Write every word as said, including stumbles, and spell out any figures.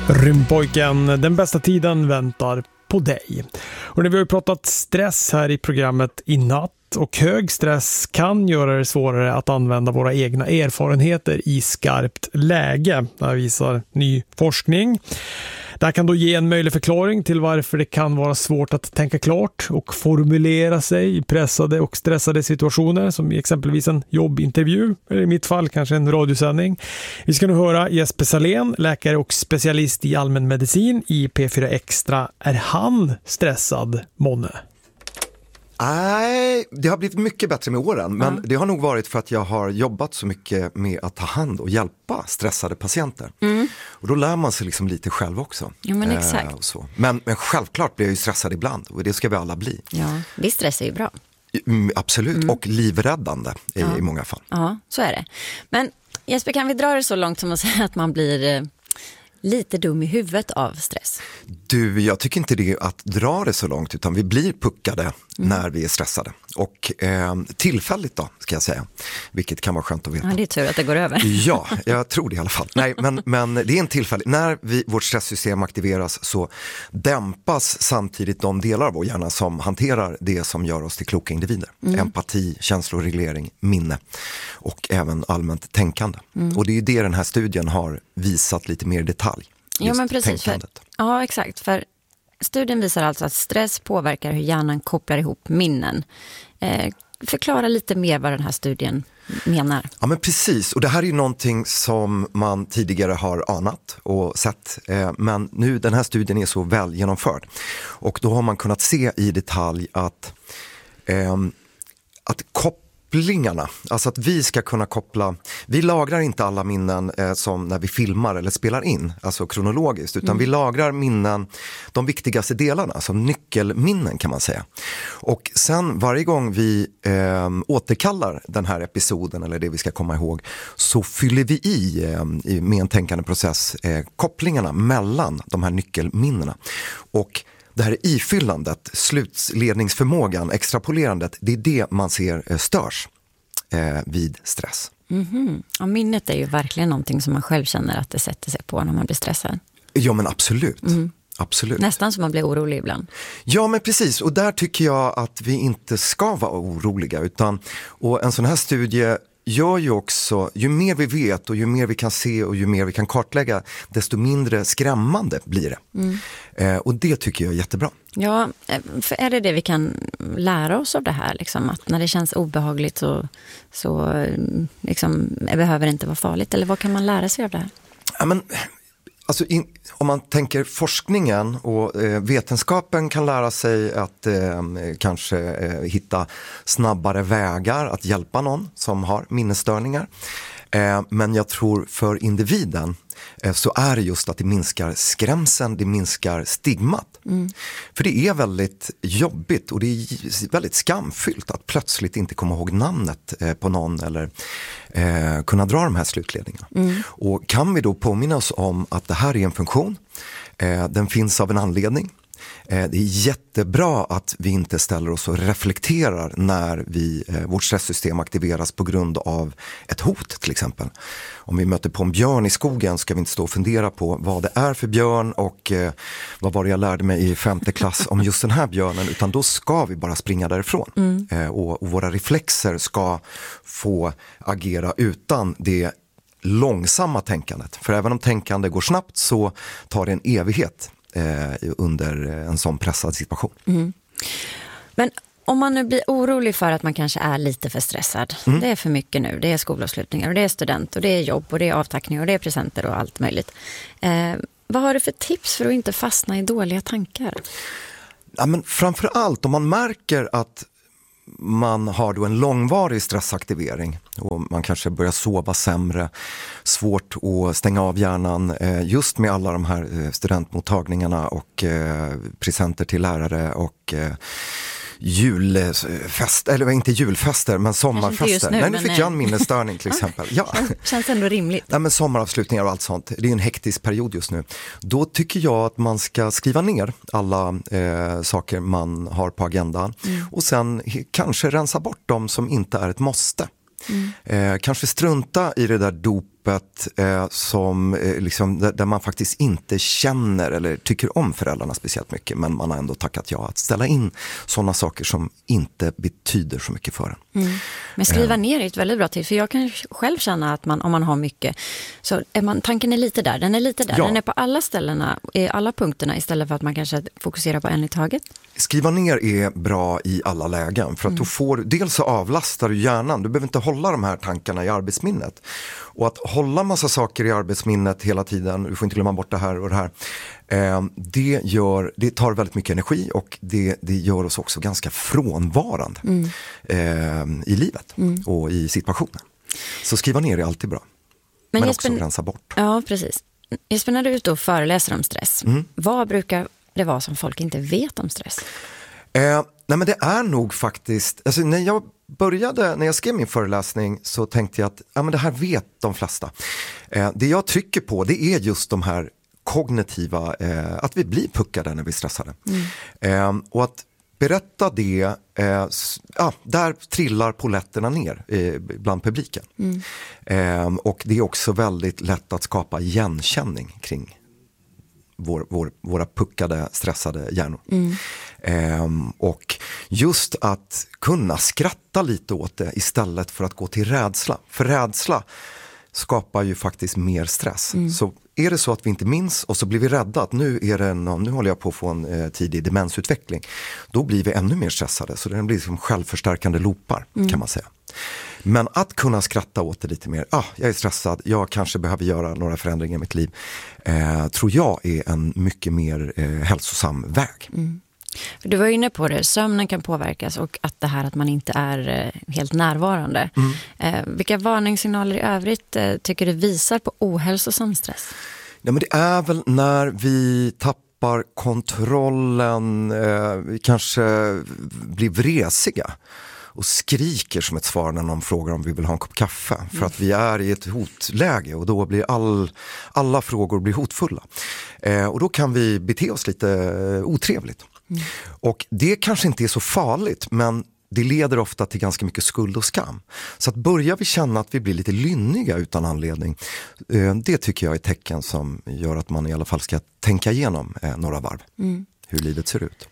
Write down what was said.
Rymdpojken, den bästa tiden väntar på dig. Och när vi har pratat stress här i programmet i natt, och hög stress kan göra det svårare att använda våra egna erfarenheter i skarpt läge. Det här visar ny forskning. Det här kan då ge en möjlig förklaring till varför det kan vara svårt att tänka klart och formulera sig i pressade och stressade situationer, som i exempelvis en jobbintervju, eller i mitt fall kanske en radiosändning. Vi ska nu höra Jesper Salén, läkare och specialist i allmänmedicin i P fyra Extra. Är han stressad, månne? Nej, det har blivit mycket bättre med åren, men mm. det har nog varit för att jag har jobbat så mycket med att ta hand och hjälpa stressade patienter. Mm. Och då lär man sig liksom lite själv också. Ja, men exakt. Eh, och så. Men, men självklart blir jag ju stressad ibland, och det ska vi alla bli. Ja, visst, stress är ju bra. Mm, absolut, Mm. och livräddande i, ja. i många fall. Ja, så är det. Men Jesper, kan vi dra det så långt som att säga att man blir eh, lite dum i huvudet av stress? Du, jag tycker inte det är att dra det så långt, utan vi blir puckade mm. när vi är stressade. Och eh, tillfälligt då, ska jag säga. Vilket kan vara skönt att veta. Ja, det är tur att det går över. Ja, jag tror det i alla fall. Nej, men, men det är en tillfällig. När vi, vårt stresssystem aktiveras så dämpas samtidigt de delar av vår hjärna som hanterar det som gör oss till kloka individer. Mm. Empati, känsloreglering, minne och även allmänt tänkande. Mm. Och det är ju det den här studien har visat lite mer i detalj. Ja, men precis. För, ja, exakt. För studien visar alltså att stress påverkar hur hjärnan kopplar ihop minnen. Eh, förklara lite mer vad den här studien menar. Ja, men precis. Och det här är ju någonting som man tidigare har anat och sett. Eh, men nu, den här studien är så väl genomförd. Och då har man kunnat se i detalj att, eh, att koppla kopplingarna, alltså att vi ska kunna koppla, vi lagrar inte alla minnen eh, som när vi filmar eller spelar in, alltså kronologiskt, utan mm. vi lagrar minnen, de viktigaste delarna, alltså nyckelminnen kan man säga. Och sen varje gång vi eh, återkallar den här episoden eller det vi ska komma ihåg, så fyller vi i eh, med en tänkande process eh, kopplingarna mellan de här nyckelminnena. Och det här ifyllandet, slutledningsförmågan, extrapolerandet, det är det man ser störs eh, vid stress. Mm-hmm. Ja, minnet är ju verkligen någonting som man själv känner att det sätter sig på när man blir stressad. Ja, men absolut. Mm. absolut. Nästan som man blir orolig ibland. Ja, men precis. Och där tycker jag att vi inte ska vara oroliga. Utan, och en sån här studie gör ju också, ju mer vi vet och ju mer vi kan se och ju mer vi kan kartlägga, desto mindre skrämmande blir det. Mm. Eh, och det tycker jag är jättebra. Ja, för är det det vi kan lära oss av det här? Liksom, att när det känns obehagligt så, så liksom, behöver det inte vara farligt. Eller vad kan man lära sig av det här? Ja, men... Alltså in, om man tänker forskningen och eh, vetenskapen kan lära sig att eh, kanske eh, hitta snabbare vägar att hjälpa någon som har minnesstörningar. Eh, men jag tror för individen eh, så är det just att det minskar skrämseln, det minskar stigmat. Mm. För det är väldigt jobbigt och det är väldigt skamfyllt att plötsligt inte komma ihåg namnet eh, på någon eller eh, kunna dra de här slutledningarna. Mm. Och kan vi då påminna oss om att det här är en funktion, eh, den finns av en anledning. Det är jättebra att vi inte ställer oss och reflekterar när vi, eh, vårt stresssystem aktiveras på grund av ett hot till exempel. Om vi möter på en björn i skogen ska vi inte stå och fundera på vad det är för björn och eh, vad var det jag lärde mig i femte klass om just den här björnen, utan då ska vi bara springa därifrån. Mm. Eh, och, och våra reflexer ska få agera utan det långsamma tänkandet. För även om tänkande går snabbt så tar det en evighet under en sån pressad situation. Mm. Men om man nu blir orolig för att man kanske är lite för stressad, mm. det är för mycket nu, det är skolavslutningar och det är student och det är jobb och det är avtackning och det är presenter och allt möjligt. Eh, vad har du för tips för att inte fastna i dåliga tankar? Ja, men framförallt om man märker att man har då en långvarig stressaktivering och man kanske börjar sova sämre, svårt att stänga av hjärnan just med alla de här studentmottagningarna och presenter till lärare och julfest, eller inte julfester men sommarfester. Nu, Nej, nu fick jag en minnesstörning till exempel. Ja. Känns ändå rimligt. Ja, men sommaravslutningar och allt sånt. Det är en hektisk period just nu. Då tycker jag att man ska skriva ner alla eh, saker man har på agendan mm. och sen kanske rensa bort dem som inte är ett måste. Mm. Eh, kanske strunta i det där dop ropet eh, som, eh, liksom, där, där man faktiskt inte känner eller tycker om föräldrarna speciellt mycket, men man har ändå tackat ja att ställa in sådana saker som inte betyder så mycket för en. Mm. Men skriva ner är ett väldigt bra till, för jag kan själv känna att man, om man har mycket, så är man, tanken är lite där, den är lite där, ja. Den är på alla ställena, i alla punkterna, istället för att man kanske fokuserar på en i taget. Skriva ner är bra i alla lägen, för att mm. du får, dels så avlastar du hjärnan, du behöver inte hålla de här tankarna i arbetsminnet. Och att hålla massa saker i arbetsminnet hela tiden, du får inte glömma bort det här och det här, eh, det, gör, det tar väldigt mycket energi, och det, det gör oss också ganska frånvarande mm. eh, i livet mm. och i situationen. Så skriva ner är alltid bra, men, men Jesper, också rensa bort. Ja, precis. Jesper, när du är ute och föreläser om stress, mm. vad brukar det vara som folk inte vet om stress? Eh, nej men det är nog faktiskt, alltså när jag började, när jag skrev min föreläsning så tänkte jag att ja, men det här vet de flesta. Eh, det jag trycker på, det är just de här kognitiva, eh, att vi blir puckade när vi är stressade. Mm. Eh, och att berätta det, eh, ja, där trillar poletterna ner eh, bland publiken. Mm. Eh, och det är också väldigt lätt att skapa igenkänning kring Vår, vår, våra puckade, stressade hjärnor. Mm. Ehm, och just att kunna skratta lite åt det istället för att gå till rädsla. För rädsla skapar ju faktiskt mer stress. Mm. Så är det så att vi inte minns och så blir vi rädda att nu, är det någon, nu håller jag på att få en eh, tidig demensutveckling. Då blir vi ännu mer stressade. Så det blir som självförstärkande loopar mm. kan man säga. Men att kunna skratta åt det lite mer, ah, jag är stressad, jag kanske behöver göra några förändringar i mitt liv, eh, tror jag är en mycket mer eh, hälsosam väg. Mm. Du var inne på det, sömnen kan påverkas och att det här att man inte är eh, helt närvarande. Mm. Eh, vilka varningssignaler i övrigt eh, tycker du visar på ohälsosam stress? Ja, men det är väl när vi tappar kontrollen, eh, vi kanske blir vresiga och skriker som ett svar när någon frågar om vi vill ha en kopp kaffe. Mm. För att vi är i ett hotläge och då blir all, alla frågor blir hotfulla. Eh, och då kan vi bete oss lite eh, otrevligt. Mm. Och det kanske inte är så farligt, men det leder ofta till ganska mycket skuld och skam. Så att börjar vi känna att vi blir lite lynniga utan anledning, eh, det tycker jag är tecken som gör att man i alla fall ska tänka igenom eh, några varv. Mm. Hur livet ser ut.